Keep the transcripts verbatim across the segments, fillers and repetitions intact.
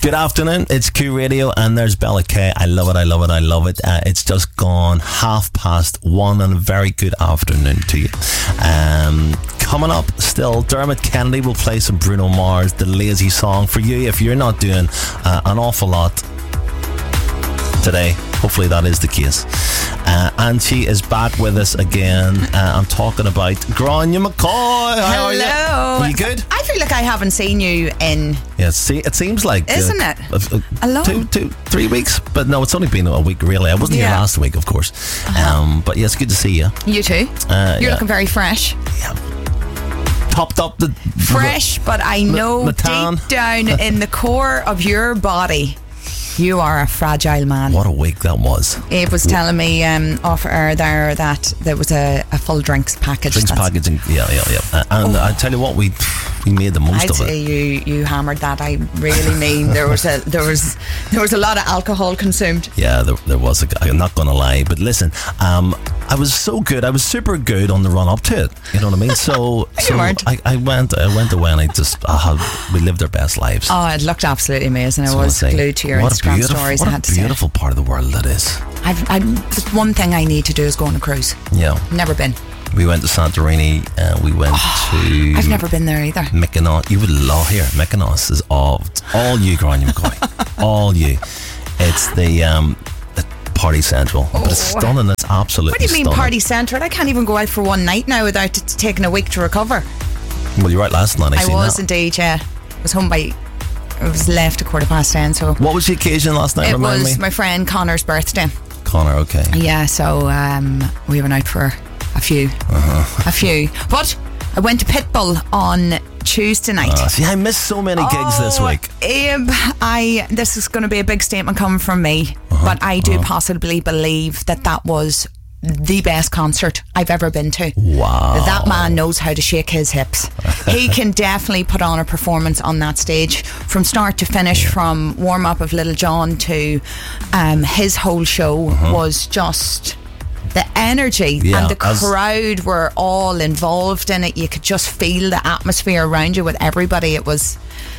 Good afternoon, it's Q Radio and there's Bella K. I love it, I love it, I love it. Uh, it's just gone half past one and a very good afternoon to you. Um, coming up still, Dermot Kennedy will play some Bruno Mars, The Lazy Song for you if you're not doing uh, an awful lot today. Hopefully that is the case. Uh, and she is back with us again. Uh, I'm talking about Grania McCoy. How are you? Hello. Are you good? I feel like I haven't seen you in... Yeah, see, it seems like... Isn't uh, it? Uh, A long... Two, two, three weeks. But no, it's only been a week, really. I wasn't Yeah. here last week, of course. Uh-huh. Um, but yeah, it's good to see you. You too. Uh, You're yeah. looking very fresh. Yeah. Topped up the... Fresh, but I know the tan. deep down in the core of your body, you are a fragile man. What a week that was. Abe was telling me um, off air there that there was a, a full drinks package. Drinks That's- packaging. Yeah, yeah, yeah. Uh, and Oh. I tell you what, we we made the most I'd of say it. you you hammered that. I really mean there was a there was there was a lot of alcohol consumed. Yeah, there, there was. A, I'm not going to lie, but listen, um, I was so good. I was super good on the run up to it. You know what I mean? So, You so weren't. I, I went. I went away and I just I had, we lived our best lives. Oh, it looked absolutely amazing. I That's what was I'm saying. glued to your What a Instagram beautiful- stories. What I a had to say. beautiful part of the world that is. I've, I've just one thing I need to do is go on a cruise. Yeah, Never been. we went to Santorini. Uh, we went to. I've never been there either. Mykonos. You would love here. Mykonos is all it's all you, Grania McCoy. All you. It's the um, the party central, but it's Oh. stunning. It's absolutely. What do you mean stunning. party centred? I can't even go out for one night now without t- taking a week to recover. Well, you're right. Last night I, I seen was that. indeed, yeah. I was home by, I was left a quarter past ten, so What was the occasion last night? it Remind was me. my friend Connor's birthday. Connor. Okay. Yeah, so um, we went out for a few, Uh-huh. a few. But I went to Pitbull on Tuesday night. Uh, see, I missed so many gigs this Oh, week. Abe, I this is going to be a big statement coming from me, Uh-huh, but I do possibly believe that that was the best concert I've ever been to. Wow. That man knows how to shake his hips. He can definitely put on a performance on that stage from start to finish, from warm up of Little John to um, his whole show was just the energy, Yeah, and the as- crowd were all involved in it. You could just feel the atmosphere around you with everybody. It was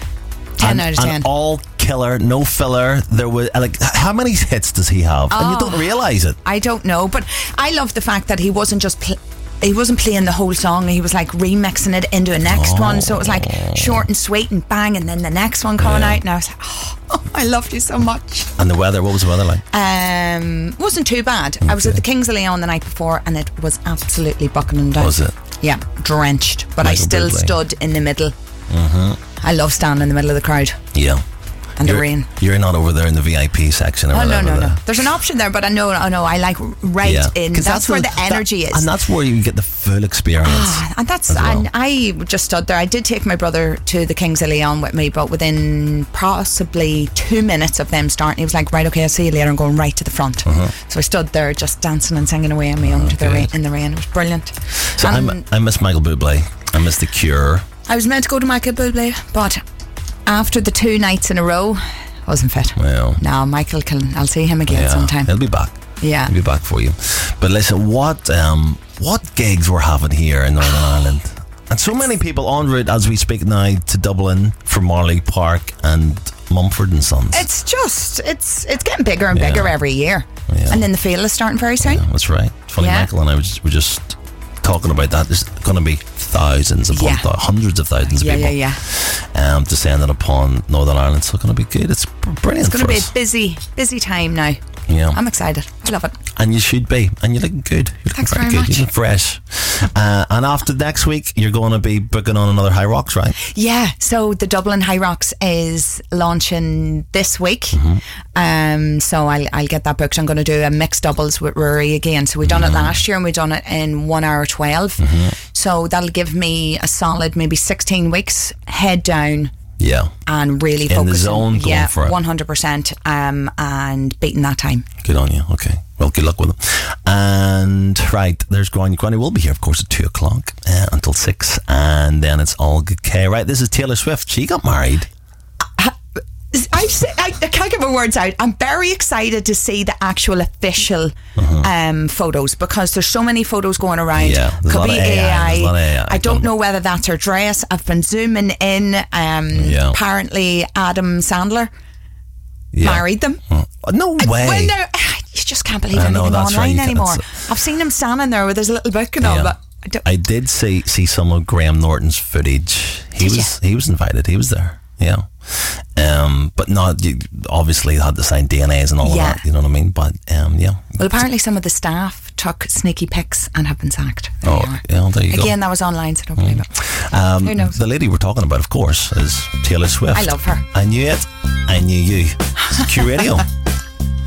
ten and, out of ten. and all killer, no filler. There was like, how many hits does he have? And you Oh. don't realise it. I don't know, but I love the fact that he wasn't just pl- he wasn't playing the whole song. He was like remixing it into a next one, so it was like short and sweet and bang, and then the next one coming Yeah. out, and I was like, oh, I loved you so much. And the weather. What was the weather like? Um, wasn't too bad. I was at Okay. the Kings of Leon the night before, and it was absolutely bucking down. Was it? Yeah, drenched, but I Michael still Bublé. stood in the middle. I love standing in the middle of the crowd Yeah. and you're, the rain. You're not over there in the V I P section or Oh no whatever. no no! the- There's an option there, but I know I know I like right Yeah. in. 'Cause That's, where the that- energy is. And that's where you get the full experience. Ah, and that's as well. and I just stood there. I did take my brother to the Kings of Leon with me, but within possibly two minutes of them starting, he was like, "Right, okay, I'll see you later." I'm going right to the front. Uh-huh. So I stood there just dancing and singing away on me under the good. rain, in the rain. It was brilliant. So and I'm, I miss Michael Bublé. I miss The Cure. I was meant to go to Michael Bublé, but after the two nights in a row, I wasn't fit. Well, Now Michael can. I'll see him again yeah, sometime. he'll be back. Yeah. He'll be back for you. But listen, what um, what gigs we're having here in Northern Ireland? And so many people en route as we speak now to Dublin for Marley Park and Mumford and Sons. It's just it's it's getting bigger and Yeah. bigger every year, Yeah. and then the field is starting very soon. Yeah, that's right. Funny, Yeah. Michael and I were just, were just talking about that. There's going to be thousands upon Yeah. thou- hundreds of thousands of Yeah, people yeah, Um, descending upon Northern Ireland. So it's going to be good. It's brilliant It's going to for be us. a busy, busy time now. Yeah. I'm excited. I love it. And you should be. And you're looking good. You're looking Thanks very very good. much. You're looking fresh. Uh, and after next week, you're going to be booking on another High Rocks, right? Yeah, so the Dublin High Rocks is launching this week. Mm-hmm. Um, so I'll, I'll get that booked. I'm going to do a mixed doubles with Rory again. So we done Mm-hmm. it last year and we done it in one hour twelve. So that'll give me a solid maybe sixteen weeks head down Yeah. and really In the focusing. zone, going yeah, for it. one hundred percent um, and beating that time. Good on you. Okay. Well, good luck with it. And right, there's Granny. Granny will be here, of course, at two o'clock uh, until six, and then it's all good. K. Right, this is Taylor Swift. She got married. I, I, I can't get my words out. I'm very excited to see the actual official Uh-huh. um, photos because there's so many photos going around. Yeah, there's a Could lot be of A I, there's a lot of A I. I don't know whether that's her dress. I've been zooming in. Um, Yeah. Apparently, Adam Sandler Yeah. married them. Oh, no way. Well, no, you just can't believe I anything know, that's online right. anymore. That's- I've seen him standing there with his little book and all, Yeah. but I don't, I did see see some of Graham Norton's footage. He Did was he was invited. He was there. Yeah. Um, but not you obviously had to sign D N As and all Yeah. of that. You know what I mean? But um, yeah. well, apparently some of the staff took sneaky pics and have been sacked. There Oh, you are. yeah. There you Again, that was online, so don't believe it. go. Um, Who knows? The lady we're talking about, of course, is Taylor Swift. I love her. I knew it. I knew you. Q Radio.